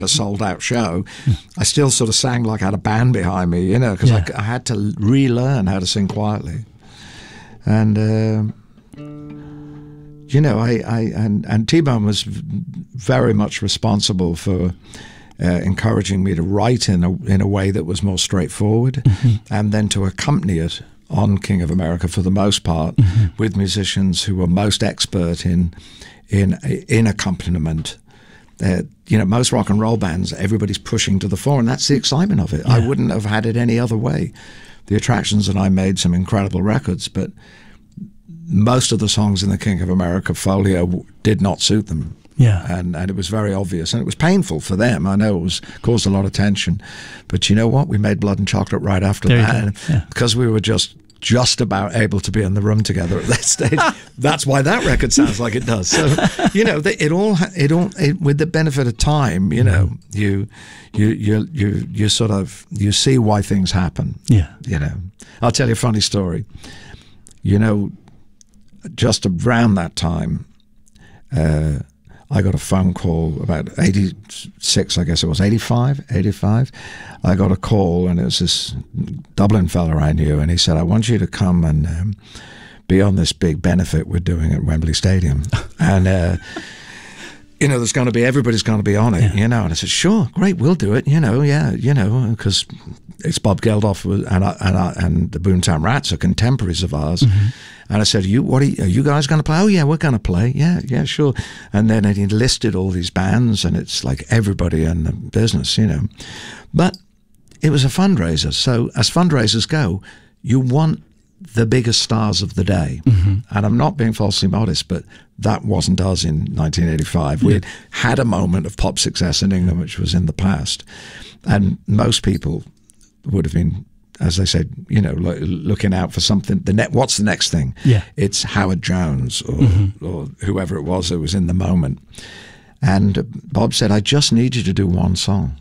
a sold-out show, I still sort of sang like I had a band behind me, you know, because I had to relearn how to sing quietly. And, you know, and T-Bone was very much responsible for encouraging me to write in a way that was more straightforward, and then to accompany it on King of America for the most part with musicians who were most expert in accompaniment. You know, most rock and roll bands, everybody's pushing to the fore, and that's the excitement of it. I wouldn't have had it any other way. The Attractions and I made some incredible records, but most of the songs in the King of America folio did not suit them. Yeah. And it was very obvious, and it was painful for them. I know it caused a lot of tension, but you know what? We made Blood and Chocolate right after that, because we were just about able to be in the room together at that stage. That's why that record sounds like it does. So, you know, it all with the benefit of time, you know, you sort of, you see why things happen. Yeah. You know, I'll tell you a funny story. You know, just around that time, I got a phone call about 86, I guess it was, 85. I got a call, and it was this Dublin fella I knew, and he said, I want you to come and be on this big benefit we're doing at Wembley Stadium. And, you know, everybody's going to be on it, you know. And I said, sure, great, we'll do it, you know, because it's Bob Geldof and the Boomtown Rats are contemporaries of ours. And I said, are you guys going to play? Oh, yeah, we're going to play. Yeah, sure. And then he listed all these bands, and it's like everybody in the business, you know. But it was a fundraiser. So as fundraisers go, you want the biggest stars of the day. And I'm not being falsely modest, but that wasn't us in 1985. We had a moment of pop success in England, which was in the past. And most people would have been, as I said, you know, looking out for something. What's the next thing? Yeah. It's Howard Jones or whoever it was that was in the moment. And Bob said, I just need you to do one song.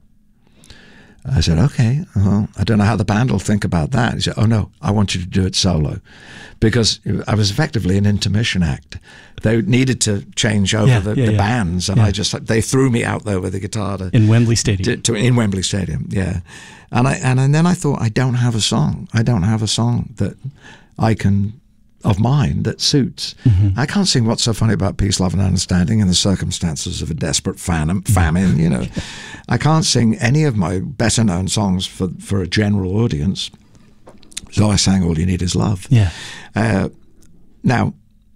I said, okay, well, I don't know how the band will think about that. He said, oh no, I want you to do it solo. Because I was effectively an intermission act. They needed to change over the bands, and they threw me out there with the guitar in Wembley Stadium. In Wembley Stadium, yeah. And then I thought, I don't have a song. I don't have a song that I can, of mine, that suits. I can't sing What's So Funny About Peace, Love and Understanding in the circumstances of a desperate famine, you know. I can't sing any of my better-known songs for a general audience. So I sang All You Need Is Love. Yeah. Now,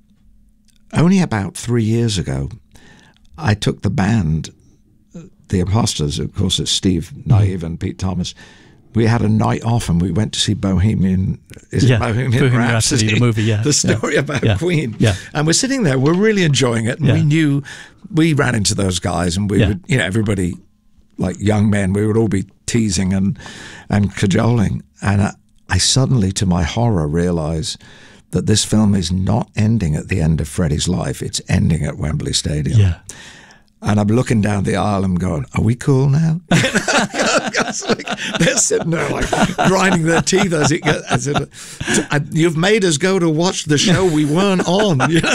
only about 3 years ago, I took the band, the Imposters, of course it's Steve Naive and Pete Thomas. We had a night off and we went to see Bohemian Rhapsody, the movie, the story about Queen. Yeah. And we're sitting there, we're really enjoying it, and we ran into those guys, and we would, you know, everybody, like young men, we would all be teasing and cajoling. And I suddenly, to my horror, realize that this film is not ending at the end of Freddie's life, it's ending at Wembley Stadium. Yeah. And I'm looking down the aisle and going, are we cool now? They're sitting there like grinding their teeth as it gets. I said, you've made us go to watch the show we weren't on. You know?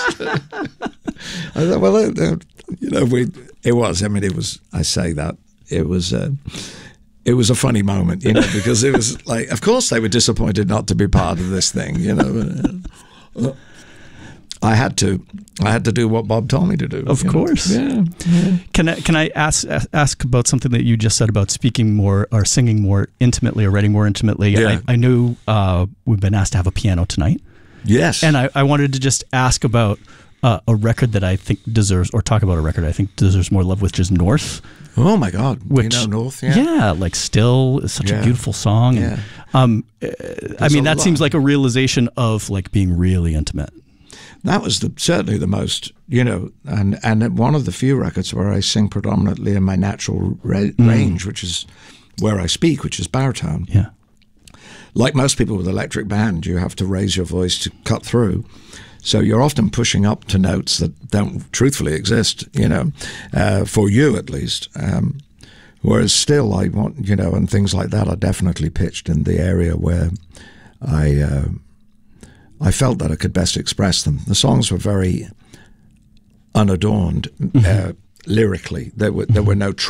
I thought, well, you know, it was, I say that, it was a funny moment, you know, because it was like, of course they were disappointed not to be part of this thing, you know. I had to do what Bob told me to do. Of course. Yeah. Can I ask about something that you just said about speaking more or singing more intimately or writing more intimately? Yeah. I knew we've been asked to have a piano tonight. Yes. And I wanted to just ask about a record that I think deserves, or talk about a record I think deserves more love, which is North. Oh my God! Which, you know North? Yeah, like Still is such a beautiful song. Yeah. And, I mean, that seems like a realization of like being really intimate. That was certainly the most, you know, and one of the few records where I sing predominantly in my natural range, which is where I speak, which is baritone. Yeah. Like most people with electric band, you have to raise your voice to cut through. So you're often pushing up to notes that don't truthfully exist, you know, for you at least. Whereas Still, I want, you know, and things like that are definitely pitched in the area where I felt that I could best express them. The songs were very unadorned. lyrically. There were no